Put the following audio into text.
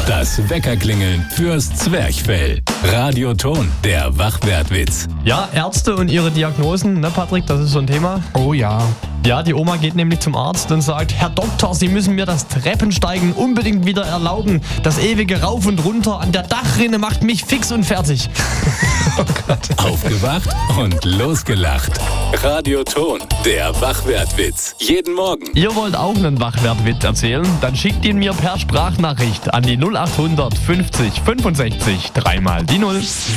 Das Weckerklingeln fürs Zwerchfell. Radioton, der Wachwertwitz. Ja, Ärzte und ihre Diagnosen, ne Patrick, das ist so ein Thema. Oh ja. Ja, die Oma geht nämlich zum Arzt und sagt, Herr Doktor, Sie müssen mir das Treppensteigen unbedingt wieder erlauben. Das ewige Rauf und Runter an der Dachrinne macht mich fix und fertig. Oh Gott. Aufgewacht und losgelacht. Radioton, der Wachwertwitz. Jeden Morgen. Ihr wollt auch einen Wachwertwitz erzählen? Dann schickt ihn mir per Sprachnachricht an die 0800 50 65 3 mal die 0.